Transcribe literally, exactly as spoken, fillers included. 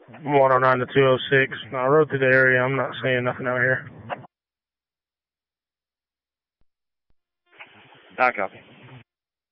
one oh nine to two oh six. I rode through the area. I'm not seeing nothing out here. I copy.